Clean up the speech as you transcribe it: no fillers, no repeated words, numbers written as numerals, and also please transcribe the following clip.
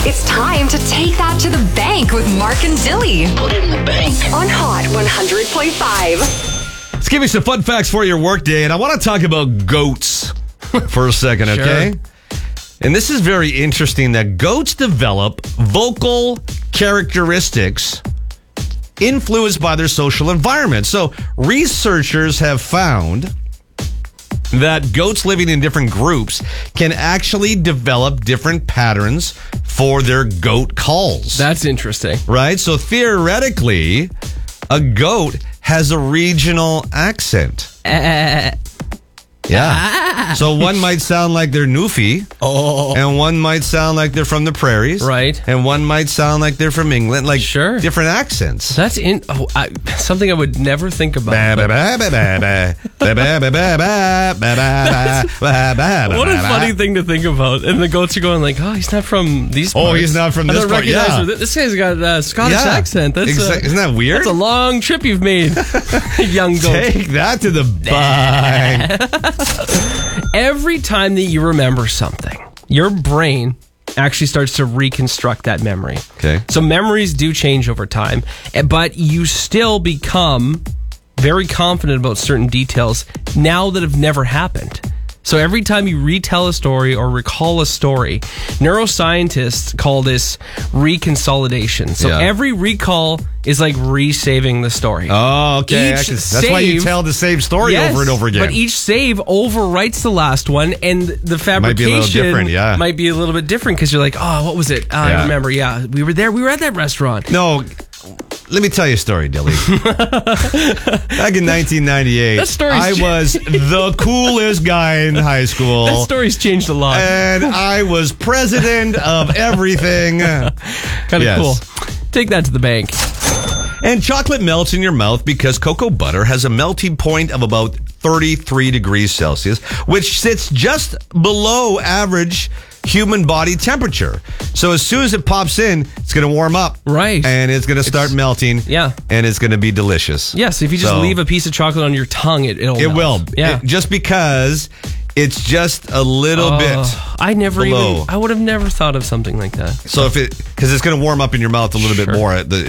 It's time to take that to the bank with Mark and Dilly. Put it in the bank. On Hot 100.5. Let's give you some fun facts for your workday, and I want to talk about goats for a second, okay? Sure. And this is very interesting that goats develop vocal characteristics influenced by their social environment. So researchers have found that goats living in different groups can actually develop different patterns for their goat calls. That's interesting. Right? So theoretically, a goat has a regional accent. Yeah. So one might sound like they're Newfie. Oh. And one might sound like they're from the prairies. Right. And one might sound like they're from England. Like Sure. different accents. That's something I would never think about. What What a funny thing to think about. And the goats are going like, oh, he's not from these parts. Oh, he's not from I this don't part. recognize Yeah. her. This guy's got a Scottish Yeah. accent. That's Isn't that weird? That's a long trip you've made, young goat. Take that to the bank. Every time that you remember something, your brain actually starts to reconstruct that memory. Okay. So memories do change over time, but you still become very confident about certain details now that have never happened. So every time you retell a story or recall a story, neuroscientists call this reconsolidation. So Yeah. every recall is like resaving the story. Oh, okay. Each That's why you save- tell the same story Yes, over and over again. But each save overwrites the last one, and the fabrication Might be a little different, yeah. might be a little bit different because you're like, oh, what was it? I Yeah. remember, yeah. We were there. We were at that restaurant. No, let me tell you a story, Dilly. Back in 1998, That story's I was the coolest guy in high school. That story's changed a lot. And I was president of everything. Kind of yes. cool. Take that to the bank. And chocolate melts in your mouth because cocoa butter has a melting point of about 33 degrees Celsius, which sits just below average human body temperature. So as soon as it pops in, it's going to warm up. Right. And it's going to start melting. Yeah. And it's going to be delicious. Yes, if you just So- leave a piece of chocolate on your tongue, it'll It melt. will. Yeah. Just because it's just a little bit. I never below. I would have never thought of something like that. So because it's going to warm up in your mouth a little bit Sure. more.